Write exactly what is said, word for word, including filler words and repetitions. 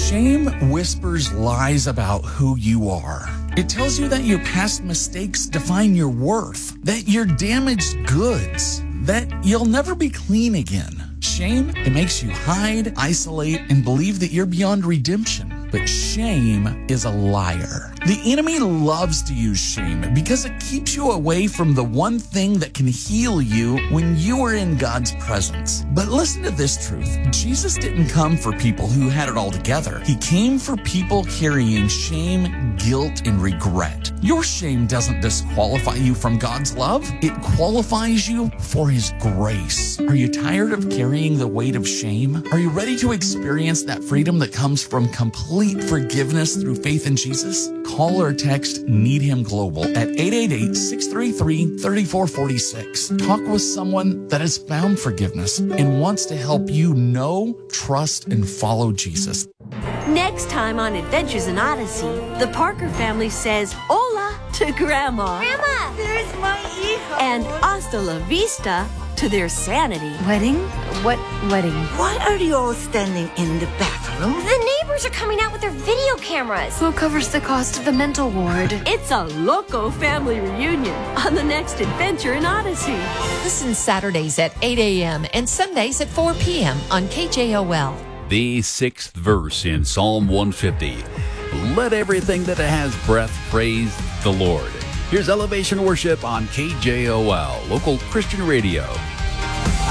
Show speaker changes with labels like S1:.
S1: Shame whispers lies about who you are. It tells you that your past mistakes define your worth, that you're damaged goods, that you'll never be clean again. Shame, it makes you hide, isolate, and believe that you're beyond redemption. But shame is a liar. The enemy loves to use shame because it keeps you away from the one thing that can heal you when you are in God's presence. But listen to this truth. Jesus didn't come for people who had it all together. He came for people carrying shame, guilt, and regret. Your shame doesn't disqualify you from God's love. It qualifies you for His grace. Are you tired of carrying the weight of shame? Are you ready to experience that freedom that comes from complete forgiveness through faith in Jesus? Call or text Need Him Global at eight eight eight, six three three, three four four six. Talk with someone that has found forgiveness and wants to help you know, trust, and follow Jesus.
S2: Next time on Adventures in Odyssey, the Parker family says hola to Grandma.
S3: Grandma, there's my hijo.
S2: And hasta la vista to their sanity.
S4: Wedding? What wedding?
S3: Why are you all standing in the bathroom?
S5: The neighbors are coming out with their video cameras.
S4: Who covers the cost of the mental ward?
S2: It's a loco family reunion on the next Adventure in Odyssey.
S6: Listen Saturdays at eight a.m. and Sundays at four p.m. on K J O L.
S7: The sixth verse in Psalm one fifty. Let everything that has breath praise the Lord. Here's Elevation Worship on K J O L, local Christian radio.